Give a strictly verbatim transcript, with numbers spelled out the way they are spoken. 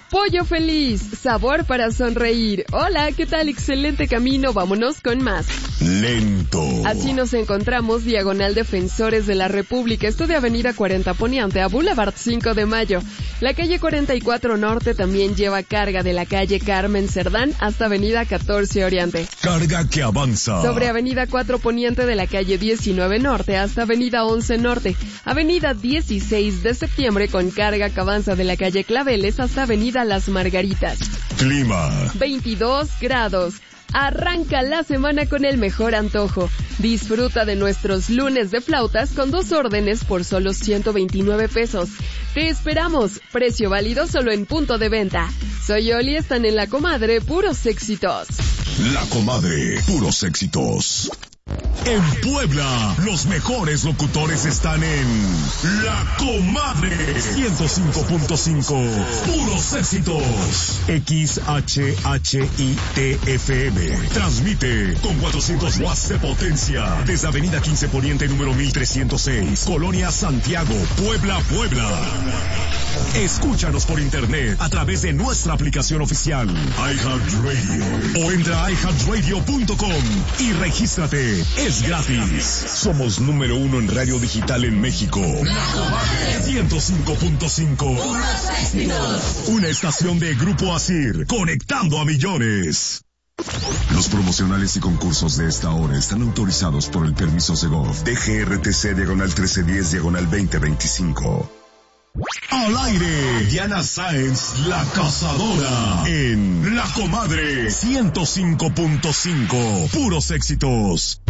Pollo Feliz, sabor para sonreír. Hola, ¿qué tal? Excelente camino, vámonos con más. Lento. Así nos encontramos diagonal Defensores de la República, esto de Avenida cuarenta Poniente a Boulevard cinco de Mayo. La calle cuarenta y cuatro Norte también lleva carga de la calle Carmen Cerdán hasta Avenida catorce Oriente. Carga que avanza. Sobre Avenida cuatro Poniente de la calle diecinueve Norte hasta Avenida once Norte. Avenida dieciséis de septiembre con carga que avanza de la calle Claveles hasta Avenida Las Margaritas. Clima. veintidós grados. Arranca la semana con el mejor antojo. Disfruta de nuestros lunes de flautas con dos órdenes por solo ciento veintinueve pesos. Te esperamos. Precio válido solo en punto de venta. Soy Oli, están en La Comadre, puros éxitos. La Comadre, puros éxitos. En Puebla, los mejores locutores están en La Comadre ciento cinco punto cinco. Puros éxitos. X H H I T F M. Transmite con cuatrocientos watts de potencia desde Avenida quince Poniente número mil trescientos seis, Colonia Santiago, Puebla, Puebla. Escúchanos por internet a través de nuestra aplicación oficial iHeartRadio o entra a i heart radio punto com y regístrate. Es gratis. Somos número uno en radio digital en México. ciento cinco punto cinco. Una estación de Grupo Asir, conectando a millones. Los promocionales y concursos de esta hora están autorizados por el permiso Segov D G R T C diagonal trece diez diagonal veinte veinticinco. Al aire, Diana Sáenz, la cazadora, en La Comadre ciento cinco punto cinco. Puros éxitos.